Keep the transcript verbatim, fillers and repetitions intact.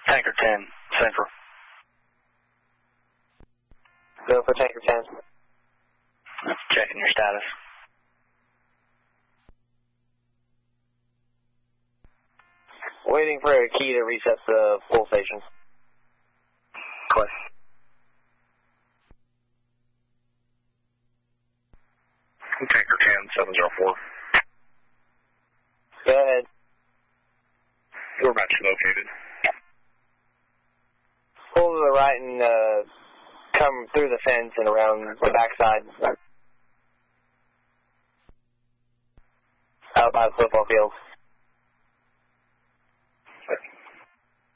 Tanker ten, Central. Go for Tanker ten. Checking your status. Waiting for a key to reset the full station. Click. Tanker ten, seven zero four. Go ahead. We're about you located. Pull to the right and uh, come through the fence and around the backside. Out by the football field.